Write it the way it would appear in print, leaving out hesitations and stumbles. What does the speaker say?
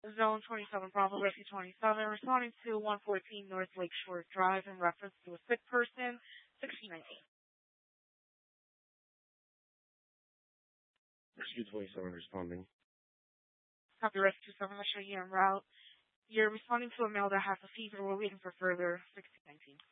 Zone 27, Bravo Rescue 27, responding to 114 North Lakeshore Drive in reference to a sick person, 1619. Rescue 27 responding. Copy Rescue 7, I'll show you en route. You're responding to a male that has a fever. We're waiting for further 1619.